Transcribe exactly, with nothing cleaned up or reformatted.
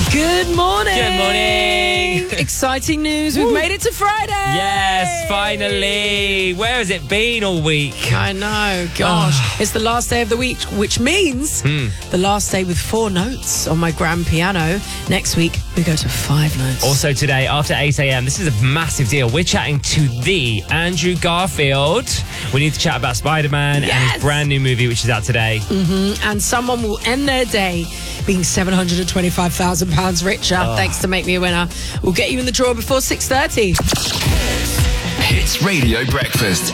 Good morning. Good morning. Exciting news. We've Woo. made it to Friday. Yes, finally. Where has it been all week? I know. Gosh. It's the last day of the week, which means Hmm. the last day with four notes on my grand piano. Next week, we go to five notes. Also today, after eight a.m, this is a massive deal. We're chatting to the Andrew Garfield. We need to chat about Spider-Man and Yes. his brand new movie, which is out today. And someone will end their day being seven hundred twenty-five thousand pounds richer, thanks to Make Me a Winner. We'll get you in the draw before six thirty. Hits Radio Breakfast.